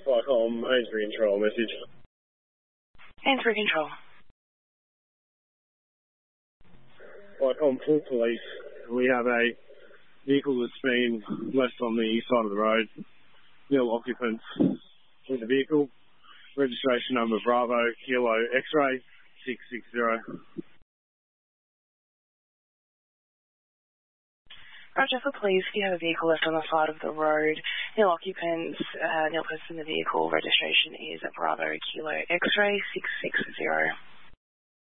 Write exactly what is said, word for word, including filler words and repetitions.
Flycom, Ainsbury Control message. Ainsbury Control. Flycom, full police. We have a vehicle that's been left on the side of the road. Nil occupants in the vehicle. Registration number Bravo Kilo X-ray six six zero. Roger for police, you have a vehicle left on the side of the road. Nil occupants, uh, nil person in the vehicle. Registration is Bravo Kilo X-ray six six zero.